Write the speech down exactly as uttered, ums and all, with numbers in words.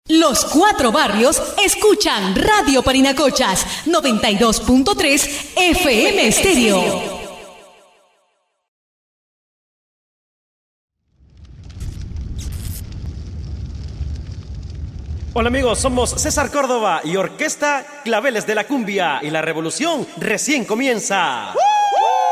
Los cuatro barrios escuchan Radio Parinacochas noventa y dos punto tres F M Estéreo. Hola amigos, somos César Córdoba y Orquesta Claveles de la Cumbia y la revolución recién comienza. ¡Uh!